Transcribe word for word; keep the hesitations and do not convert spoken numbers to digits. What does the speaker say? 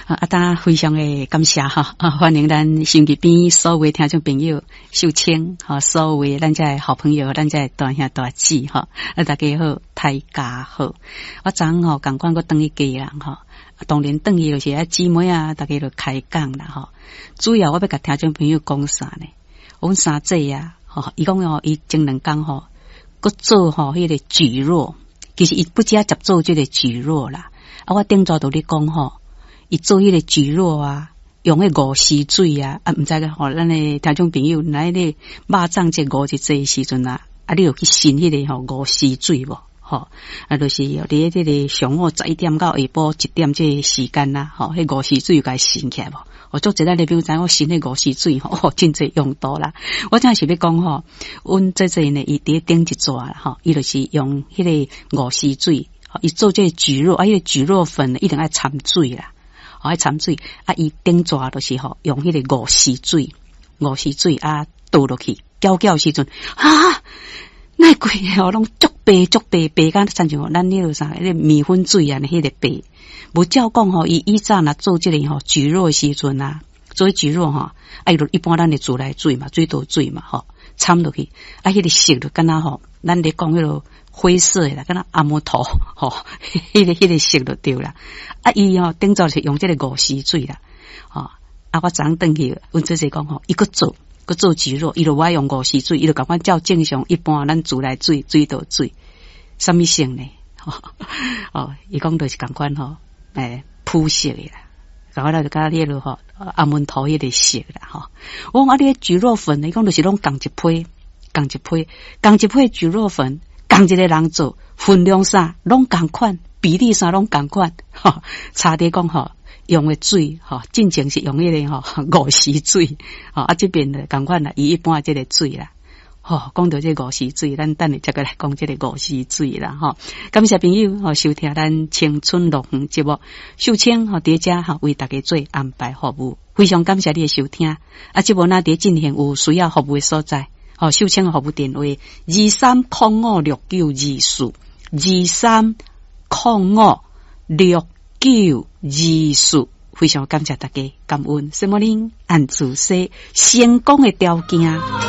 啊，大非常的感谢哈啊！欢迎咱心机边所有听众朋友秀清哈，所有咱这好朋友，咱这大兄大姊哈，啊大家好，大家好。我昨吼赶快我等去家人哈，当然等去就是啊姊妹啊，大家就开讲啦哈。主要我要甲听众朋友讲啥呢？我们三姐啊，吼，伊讲哦，伊前两工吼，佮做吼迄个蒟蒻，其实伊不只接做这个蒟蒻啦。啊，我顶早都咧讲吼。伊做迄个蒟蒻啊，用迄五溪水啊，啊，毋知个吼，咱诶听众朋友来咧肉粽节五日节时阵啊，啊，你有去信迄个吼五溪水无？吼，啊，就是伫迄个上午十一点到下晡一点这个时间啦，吼，迄五溪水该信起来无？我做一咱咧，比如知我信迄五溪水吼，哦，真侪用途啦。我真是要讲吼，阮这这呢，伊伫顶一抓啦，吼，伊就是用迄个五溪水，伊做这个蒟蒻啊，迄个蒟蒻粉一定爱掺水啦。爱掺水啊，伊顶抓就是吼，用迄个五溪水，五溪水啊倒落去，搅搅时阵啊，那贵吼拢足白足白白，敢亲像咱迄个啥，迄个米粉水啊，迄个白。无照讲吼，伊以前若做即个吼蒟蒻时阵啊，做蒟蒻吼，啊，一般咱的自来水嘛，水倒水嘛，吼，掺落去，啊，迄个色就敢若吼，咱咧讲迄个灰色的啦，敢若阿摩头吼，迄个迄个色就对啦。啊，伊吼顶早是用这个五溪水啦，吼啊，我昨顿去，阮姐姐讲吼，伊个做，个做蒟蒻，伊就我用五溪水，伊就甲我照正常一般咱自来水水倒水，什么性呢？吼哦，伊讲就是共款吼，诶，肤色的啦，甲我来就甲你落吼阿摩头迄个色啦，吼。我讲啊，你蒟蒻粉，伊讲就是拢共一批，共一批，共一批蒟蒻粉。共一个人做分量啥拢共款，比例啥拢共款，吼，差伫讲吼用的水吼，进前是用迄个吼五溪水，吼啊这边的共款啦，伊一般即个水啦，吼讲到这五溪水，咱等下再个来讲这个五溪水啦，吼。感谢朋友吼收听咱青春乐园节目，秀清吼伫遮吼为大家做安排服务，非常感谢你的收听。啊，节目若伫进行有需要服务的所在。哦，秀清服务电话二三零五六九二四二三零五六九二四，非常感谢大家，感恩什么呢？按自说成功的条件。